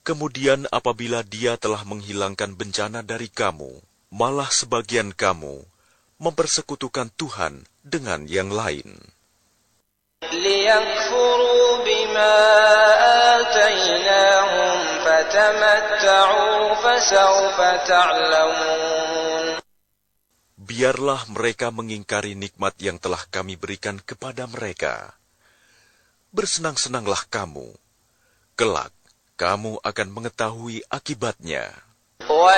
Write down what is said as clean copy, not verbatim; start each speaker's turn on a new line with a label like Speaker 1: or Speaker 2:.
Speaker 1: Kemudian apabila Dia telah menghilangkan bencana dari kamu, malah sebagian kamu mempersekutukan Tuhan dengan yang lain.
Speaker 2: لِيَكْفُرُوا بِمَا آتَيْنَاهُمْ فَتَمَتَّعُوا فَسَوْفَ تَعْلَمُونَ.
Speaker 1: Biarlah mereka mengingkari nikmat yang telah kami berikan kepada mereka. Bersenang-senanglah kamu. Kelak, kamu akan mengetahui akibatnya.